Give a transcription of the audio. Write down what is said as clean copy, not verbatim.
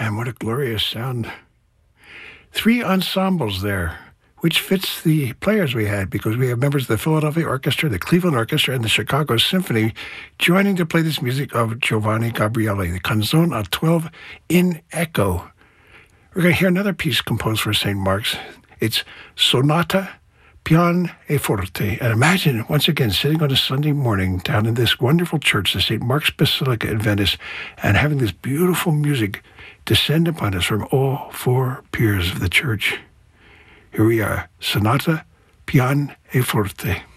Man, what a glorious sound. Three ensembles there, which fits the players we had, because we have members of the Philadelphia Orchestra, the Cleveland Orchestra, and the Chicago Symphony joining to play this music of Giovanni Gabrieli, the Canzone a 12 in Echo. We're going to hear another piece composed for St. Mark's. It's Sonata Pianoforte. And imagine, once again, sitting on a Sunday morning down in this wonderful church, the St. Mark's Basilica in Venice, and having this beautiful music descend upon us from all four piers of the church. Here we are, Sonata Pianoforte.